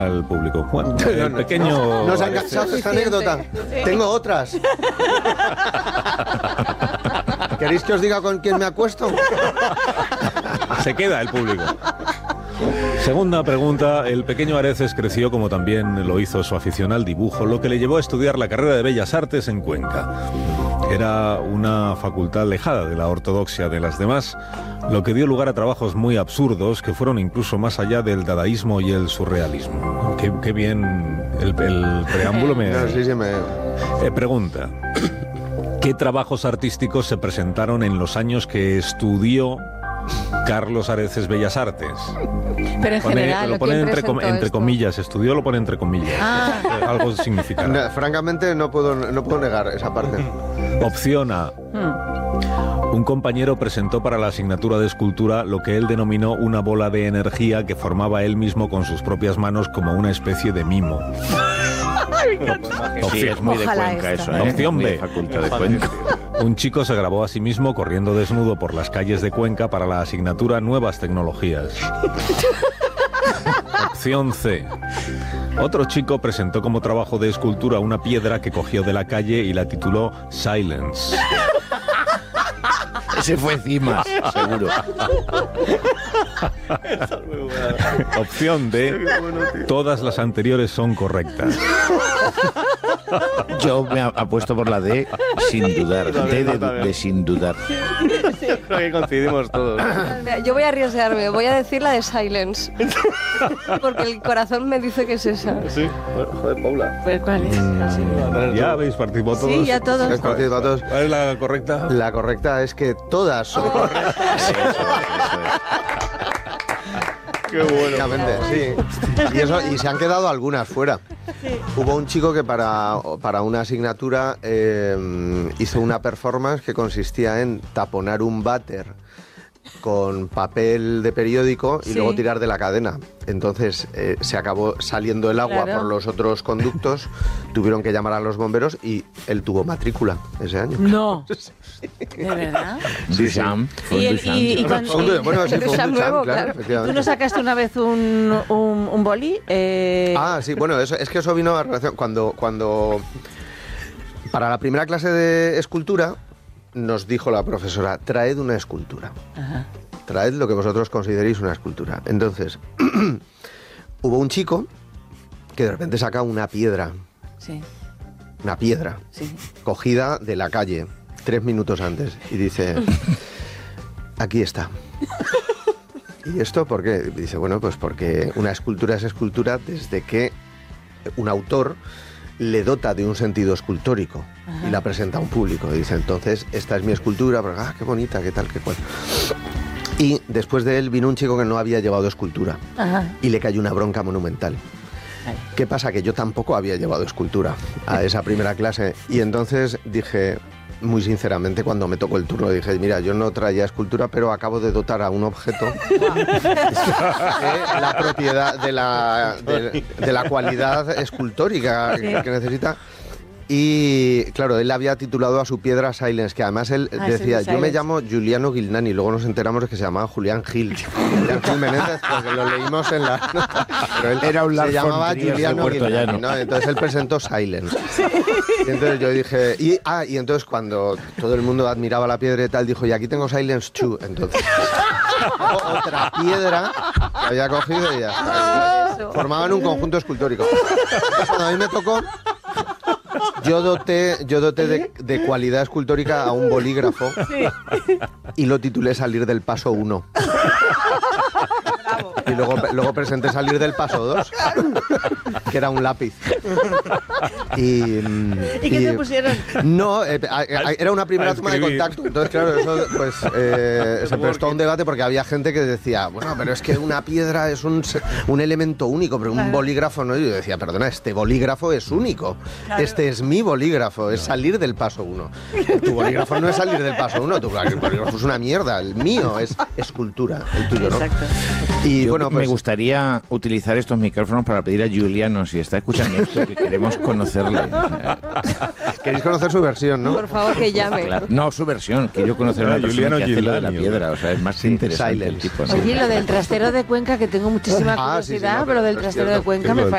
al público. Bueno, el pequeño... Nos ha enganchado esta anécdota. Tengo otras. ¿Queréis que os diga con quién me acuesto? Se queda el público. Segunda pregunta. El pequeño Areces creció, como también lo hizo su afición al dibujo, lo que le llevó a estudiar la carrera de Bellas Artes en Cuenca. Era una facultad alejada de la ortodoxia de las demás, lo que dio lugar a trabajos muy absurdos que fueron incluso más allá del dadaísmo y el surrealismo. Qué bien el preámbulo me... Pregunta. ¿Qué trabajos artísticos se presentaron en los años que estudió Carlos Areces Bellas Artes? Pero en general, lo pone entre comillas, estudió, lo pone entre comillas. Algo significará. No, francamente no puedo negar esa parte. Opción A. Un compañero presentó para la asignatura de escultura lo que él denominó una bola de energía que formaba él mismo con sus propias manos como una especie de mimo. Sí, es muy de Cuenca eso, ¿eh? Opción B. Facultad de Cuenca. Un chico se grabó a sí mismo corriendo desnudo por las calles de Cuenca para la asignatura Nuevas Tecnologías. Opción C. Otro chico presentó como trabajo de escultura una piedra que cogió de la calle y la tituló Silence. Ese fue Cimas, seguro. Opción D. Todas las anteriores son correctas. Yo me apuesto por la D sin dudar. D de sin dudar. Creo que coincidimos todos. Yo voy a arriesgarme, voy a decir la de Silence. Porque el corazón me dice que es esa. Sí, joder, Paula. Pues, ¿cuál es? ¿Ya habéis participado todos? Sí, ya todos. ¿Cuál es la correcta? La correcta es que todas son correctas. Eso es. Qué bueno. Sí. Y se han quedado algunas fuera. Hubo un chico que para una asignatura hizo una performance que consistía en taponar un váter con papel de periódico y luego tirar de la cadena. Entonces se acabó saliendo el agua por los otros conductos, tuvieron que llamar a los bomberos y él tuvo matrícula ese año. No. ¿De verdad? Duchamp. Y cuando... Bueno, sí, fue un Duchamp, nuevo, claro. ¿Tú no sacaste una vez un boli? Sí, bueno, eso vino a relación cuando para la primera clase de escultura nos dijo la profesora, traed una escultura. Ajá. Traed lo que vosotros consideréis una escultura. Entonces, hubo un chico que de repente saca una piedra. Sí. Una piedra. Sí. Cogida de la calle 3 minutos antes. Y dice, aquí está. ¿Y esto por qué? Dice, bueno, pues porque una escultura es escultura desde que un autor le dota de un sentido escultórico. Ajá. Y la presenta a un público. Y dice, entonces, esta es mi escultura, pero, qué bonita, qué tal, qué cual. Y después de él vino un chico que no había llevado escultura. Ajá. Y le cayó una bronca monumental. Vale. ¿Qué pasa? Que yo tampoco había llevado escultura a esa primera clase. Y entonces dije, muy sinceramente, cuando me tocó el turno, dije, mira, yo no traía escultura, pero acabo de dotar a un objeto de la propiedad, de la cualidad escultórica que necesita. Y claro, él había titulado a su piedra Silence, que además él decía, yo me llamo Giuliano Gilnani, luego nos enteramos de que se llamaba Julián Gil. Julián Gil Menéndez, porque lo leímos en la nota. Pero él era un se llamaba Giuliano Gilnani, ¿no? Entonces él presentó Silence. Y entonces yo dije, y entonces cuando todo el mundo admiraba la piedra y tal, dijo, y aquí tengo Silence 2. Entonces, otra piedra que había cogido y ya está. Formaban un conjunto escultórico. Entonces, cuando a mí me tocó, yo doté de cualidad escultórica a un bolígrafo y lo titulé Salir del Paso 1. Y luego presenté Salir del Paso 2, que era un lápiz. ¿Y qué te pusieron? No, era una primera toma de contacto. Entonces, claro, eso pues se prestó a un debate porque había gente que decía, bueno, pero es que una piedra es un elemento único, pero un bolígrafo no. Y yo decía, perdona, este bolígrafo es único. Claro. Este es mi bolígrafo, es Salir del Paso 1. Tu bolígrafo no es Salir del Paso 1, tu bolígrafo es una mierda. El mío es escultura, el tuyo, ¿no? Exacto. Y bueno, pues, me gustaría utilizar estos micrófonos para pedir a Giuliano, si está escuchando esto, que queremos conocerle. Queréis conocer su versión, ¿no? Por favor, que llame. Claro. No, su versión. Quiero conocer a Giuliano que hace lo de la piedra. O sea, es más interesante el tipo. Oye, lo del trastero de Cuenca, que tengo muchísima curiosidad, pero lo del trastero de Cuenca me parece